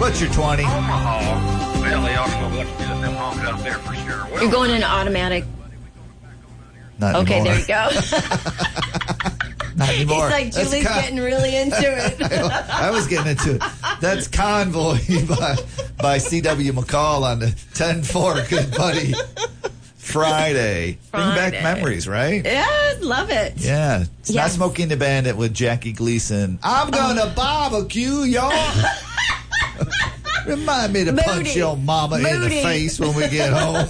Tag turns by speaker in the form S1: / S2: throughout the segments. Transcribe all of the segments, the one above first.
S1: What's your 20?
S2: Omaha. Well, they ought to know what to do with them honks out there for sure. Well,
S3: You're going into automatic.
S1: Not
S3: Okay,
S1: anymore.
S3: there you go.
S1: Not anymore.
S3: He's like, Julie's getting really into it.
S1: I was getting into it. That's Convoy by C.W. McCall on the 10-4. Good buddy. Friday. Bring back memories, right?
S3: Yeah, love it.
S1: Yeah. It's
S3: Yeah.
S1: not Smoking the Bandit with Jackie Gleason. I'm gonna barbecue, y'all. Remind me to punch your mama in the face when we get home.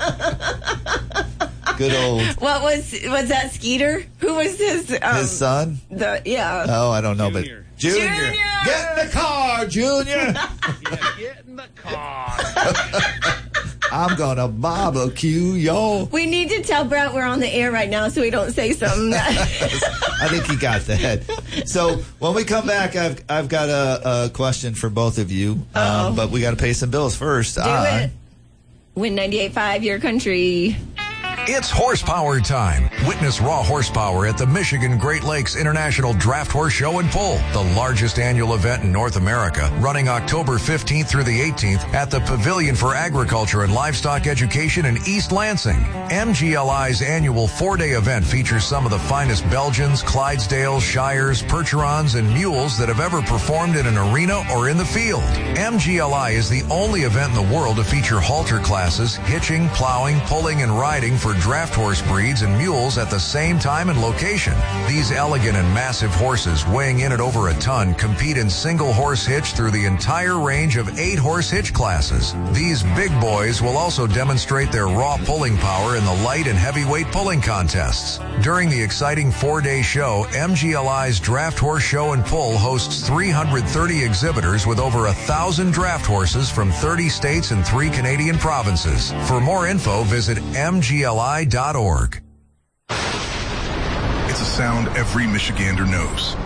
S1: Good old.
S3: What was that Skeeter? Who was his
S1: son? Oh, I don't know, but Junior. Get in the car, Junior.
S2: yeah, get in the car.
S1: I'm gonna barbecue, yo.
S3: We need to tell Brent we're on the air right now so we don't say something.
S1: I think he got that. So when we come back, I've got a question for both of you, but we got to pay some bills first.
S3: Do it. Win 98.5, your country.
S4: It's horsepower time. Witness raw horsepower at the Michigan Great Lakes International Draft Horse Show and Pull, the largest annual event in North America, running October 15th through the 18th at the Pavilion for Agriculture and Livestock Education in East Lansing. MGLI's annual 4-day event features some of the finest Belgians, Clydesdales, Shires, Percherons, and mules that have ever performed in an arena or in the field. MGLI is the only event in the world to feature halter classes, hitching, plowing, pulling, and riding for draft horse breeds and mules at the same time and location. These elegant and massive horses, weighing in at over a ton, compete in single horse hitch through the entire range of 8 horse hitch classes. These big boys will also demonstrate their raw pulling power in the light and heavyweight pulling contests. During the exciting 4-day show, MGLI's Draft Horse Show and Pull hosts 330 exhibitors with over 1,000 draft horses from 30 states and 3 Canadian provinces. For more info, visit MGLI.org.
S5: It's a sound every Michigander knows.